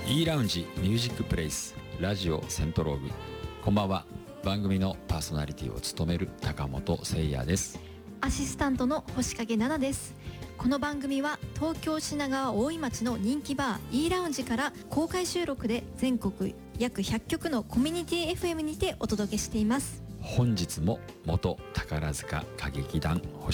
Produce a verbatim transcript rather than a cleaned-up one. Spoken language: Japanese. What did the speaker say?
E ラウンジミュージックプレイスラジオセントローグ。こんばんは。番組のパーソナリティを務める高本誠也です。 アシスタントの星影奈々です。この番組は東京品川大井町の人気バー E ラウンジから公開収録で全国約ひゃっきょくのコミュニティ エフエム にてお届けしています。 本日も元宝塚歌劇団星